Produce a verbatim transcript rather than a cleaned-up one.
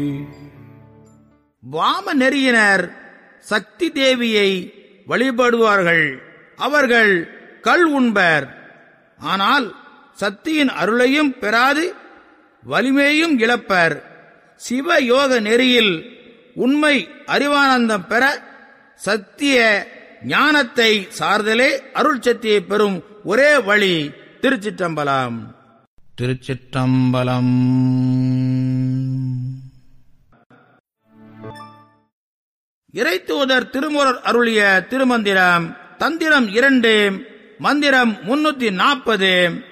வாம நெறியினர் சக்தி தேவியை வழிபடுவார்கள். அவர்கள் கள் உண்பர். ஆனால் சக்தியின் அருளையும் பெறாது வலிமையும் இழப்பர். சிவ யோக நெறியில் உண்மை அறிவானந்தம் பெற சத்திய ஞானத்தை சார்தலே அருள் சக்தியை பெறும் ஒரே வழி. திருச்சிற்றம்பலம். திருச்சிற்றம்பலம். இறைத்தூதர் திருமுறர் அருளிய திருமந்திரம். தந்திரம் இரண்டு, மந்திரம் முன்னூத்தி நாற்பது.